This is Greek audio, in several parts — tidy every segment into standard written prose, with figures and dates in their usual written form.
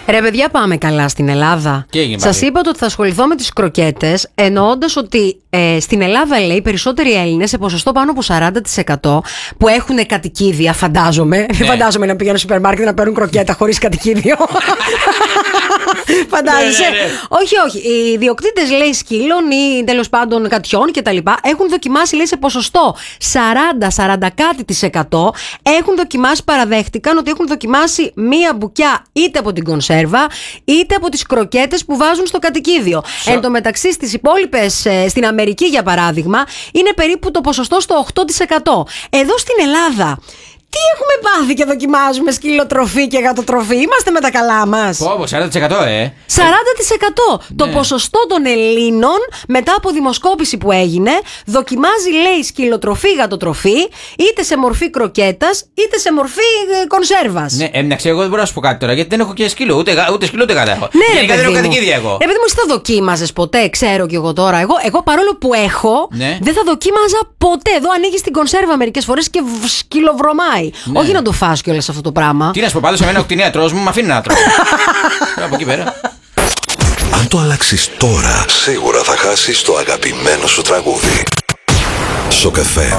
Ρε παιδιά, πάμε καλά στην Ελλάδα. Σας είπα ότι θα ασχοληθώ με τις κροκέτες, εννοώντας ότι στην Ελλάδα, λέει, περισσότεροι Έλληνες σε ποσοστό πάνω από 40% που έχουν κατοικίδια, φαντάζομαι. Δεν φαντάζομαι να πηγαίνουν στο σούπερ μάρκετ να παίρνουν κροκέτα χωρίς κατοικίδιο. Φαντάζεσαι. Όχι. Οι ιδιοκτήτες, λέει, σκύλων ή τέλος πάντων κατιών κτλ. Έχουν δοκιμάσει, λέει, σε ποσοστό 40 κάτι% έχουν δοκιμάσει, παραδέχτηκαν ότι έχουν δοκιμάσει μία μπουκιά είτε από την κονσέρβα είτε από τις κροκέτες που βάζουν στο κατοικίδιο. Εν τω μεταξύ, στις υπόλοιπες, στην Αμερική για παράδειγμα, είναι περίπου το ποσοστό στο 8%. Εδώ στην Ελλάδα, τι έχουμε πάθει και δοκιμάζουμε σκυλοτροφή και γατοτροφή? Είμαστε με τα καλά μας. 40%, 40%. Το ποσοστό των Ελλήνων, μετά από δημοσκόπηση που έγινε, δοκιμάζει, λέει, σκυλοτροφή, γατοτροφή, είτε σε μορφή κροκέτας, είτε σε μορφή κονσέρβας. Ναι, εντάξει, εγώ δεν μπορώ να σου πω κάτι τώρα, γιατί δεν έχω και σκύλο, ούτε σκύλο ούτε γάτα έχω. Ναι, δεν έχω κατοικίδια εγώ. Επειδή μου, εσύ θα δοκίμαζες ποτέ, ξέρω κι εγώ τώρα. Εγώ παρόλο που έχω, δεν θα δοκίμαζα ποτέ. Εδώ ανοίγεις την κονσέρβα μερικές φορές και σκυλοβρωμάει. Ναι. Όχι να το φας κιόλας αυτό το πράγμα. Τι να σου πω, πάντως εμένα ο κτηνίατρός μου μ' αφήνει να τρώω. Από εκεί πέρα. Αν το αλλάξεις τώρα, σίγουρα θα χάσεις το αγαπημένο σου τραγούδι. Σοκ-εφέ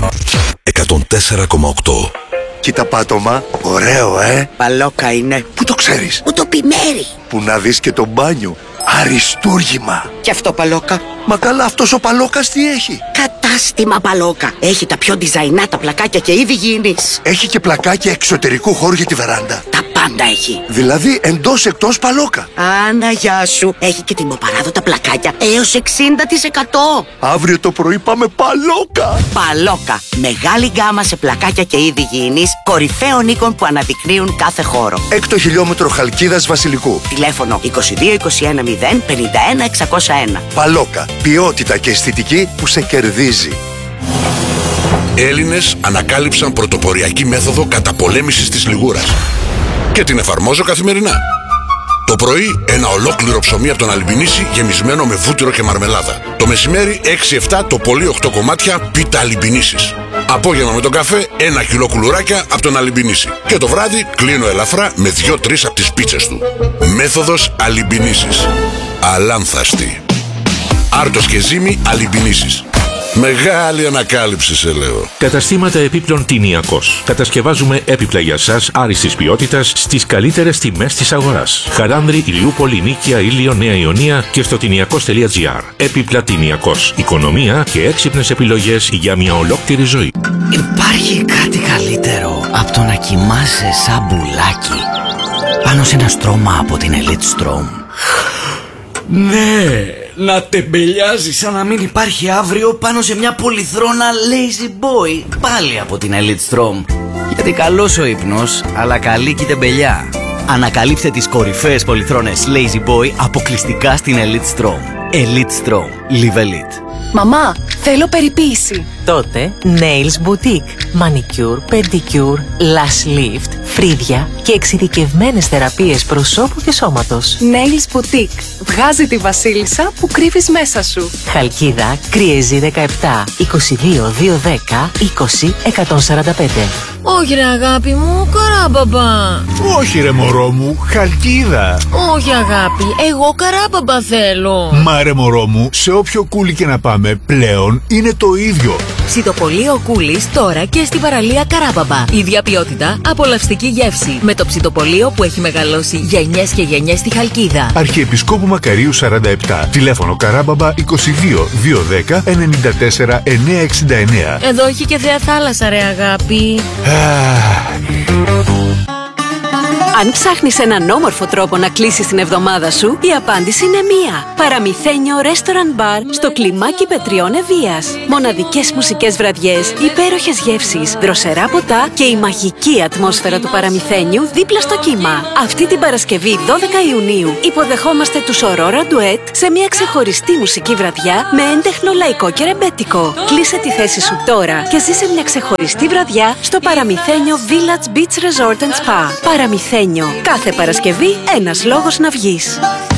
104,8. Κοίτα πάτωμα, ωραίο Παλόκα είναι. Πού το ξέρεις? Μου το πει Μέρη. Που να δεις και το μπάνιο. Αριστούργημα. Και αυτό Παλόκα? Μα καλά, αυτός ο Παλόκας τι έχει? Κατάστημα Παλόκα. Έχει τα πιο διζαϊνάτα πλακάκια και είδη γήινης. Έχει και πλακάκια εξωτερικού χώρου για τη βεράντα. Τα πάντα έχει. Δηλαδή εντός εκτός Παλόκα. Άννα, γεια σου. Έχει και τιμοπαράδοτα πλακάκια έως 60%. Αύριο το πρωί πάμε Παλόκα. Παλόκα. Μεγάλη γκάμα σε πλακάκια και είδη γήινης, κορυφαίων οίκων που αναδεικνύουν κάθε χώρο. 6 χιλιόμετρο Χαλκίδας Βασιλικού. Τηλέφωνο 22 21 0 51 601. Παλόκα. Ποιότητα και αισθητική που σε κερδίζει. Έλληνες ανακάλυψαν πρωτοποριακή μέθοδο καταπολέμησης της λιγούρας και την εφαρμόζω καθημερινά. Το πρωί ένα ολόκληρο ψωμί από τον Αλιμπινίση γεμισμένο με βούτυρο και μαρμελάδα. Το μεσημέρι 6-7 το πολύ 8 κομμάτια πίτα Αλιμπινίσης. Απόγευμα με τον καφέ 1 κιλό κουλουράκια από τον Αλιμπινίση. Και το βράδυ κλείνω ελαφρά με 2-3 από τις πίτσες του. Μέθοδος Αλιμπινίσης. Αλάνθαστη. Άρτος και ζύμη Αλιμπινίσης. Μεγάλη ανακάλυψη, σε λέω. Καταστήματα επίπλων Τινιακός. Κατασκευάζουμε έπιπλα για σας άριστης ποιότητας στις καλύτερες τιμές της αγοράς. Χαράνδρη, Ηλιούπολη, Νίκαια, Ήλιο, Νέα Ιωνία και στο τινιακός.gr. Έπιπλα Τινιακός. Οικονομία και έξυπνες επιλογές για μια ολόκληρη ζωή. Υπάρχει κάτι καλύτερο από το να κοιμάσαι σαν μπουλάκι πάνω σε ένα στρώμα από την Elite Strom? Ναι, να τεμπελιάζει σαν να μην υπάρχει αύριο πάνω σε μια πολυθρόνα Lazy Boy, πάλι από την Elite Strom. Γιατί καλός ο ύπνος, αλλά καλή και η τεμπελιά. Ανακαλύψτε τις κορυφαίες πολυθρόνες Lazy Boy αποκλειστικά στην Elite Strom. Elite Strom. Live Elite. Μαμά, θέλω περιποίηση. Τότε Nails Boutique. Manicure, Pedicure, Lash Lift, φρύδια και εξειδικευμένες θεραπείες προσώπου και σώματος. Nails Boutique. Βγάζει τη βασίλισσα που κρύβεις μέσα σου. Χαλκίδα, Κριεζή 17, 22 210 20 145. Όχι ρε αγάπη μου, Καράμπαμπα. Όχι ρε μωρό μου, Χαλκίδα. Όχι αγάπη, εγώ Καράμπαμπα θέλω. Μα ρε μωρό μου, σε όποιο κούλι και να πάμε πλέον είναι το ίδιο. Ψητοπολείο Κούλης τώρα και στην παραλία Καράμπαμπα. Ίδια ποιότητα, απολαυστική γεύση. Με το ψητοπολείο που έχει μεγαλώσει γενιές και γενιές στη Χαλκίδα. Αρχιεπισκόπου Μακαρίου 47. Τηλέφωνο Καράμπαμπα 22 210 94 969. Εδώ έχει και θέα θάλασσα ρε αγάπη. Αν ψάχνεις έναν όμορφο τρόπο να κλείσεις την εβδομάδα σου, η απάντηση είναι μία. Παραμυθένιο Restaurant Bar στο κλιμάκι Πετριών Ευβοίας. Μοναδικές μουσικές βραδιές, υπέροχες γεύσεις, δροσερά ποτά και η μαγική ατμόσφαιρα του Παραμυθένιου δίπλα στο κύμα. Αυτή την Παρασκευή 12 Ιουνίου υποδεχόμαστε τους Aurora Duet σε μια ξεχωριστή μουσική βραδιά με έντεχνο λαϊκό και ρεμπέτικο. Κλείσε τη θέση σου τώρα και ζήσε μια ξεχωριστή βραδιά στο Παραμυθένιο Village Beach Resort and Spa. Παραμυθένιο. Κάθε Παρασκευή ένας λόγος να βγεις.